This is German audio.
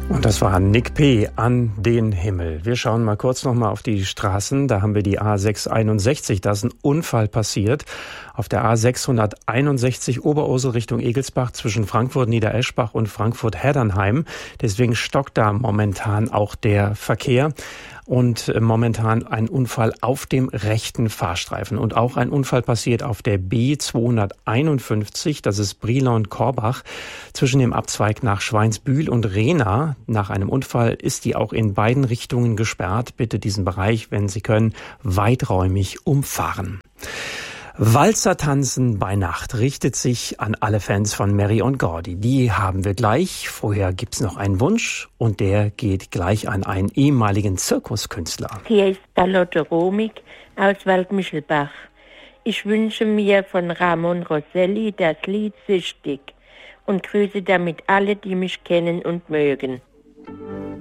Und das war Nick P. an den Himmel. Wir schauen mal kurz noch mal auf die Straßen. Da haben wir die A661. Da ist ein Unfall passiert. Auf der A661 Oberursel Richtung Egelsbach zwischen Frankfurt-Niedereschbach und Frankfurt-Heddernheim. Deswegen stockt da momentan auch der Verkehr. Und momentan ein Unfall auf dem rechten Fahrstreifen. Und auch ein Unfall passiert auf der B251, das ist Brilon-Korbach, zwischen dem Abzweig nach Schweinsbühl und Rehna. Nach einem Unfall ist die auch in beiden Richtungen gesperrt. Bitte diesen Bereich, wenn Sie können, weiträumig umfahren. Walzertanzen bei Nacht richtet sich an alle Fans von Mary und Gordy. Die haben wir gleich. Vorher gibt's noch einen Wunsch und der geht gleich an einen ehemaligen Zirkuskünstler. Hier ist Charlotte Romig aus Waldmischelbach. Ich wünsche mir von Ramon Rosselli das Lied Süchtig und grüße damit alle, die mich kennen und mögen.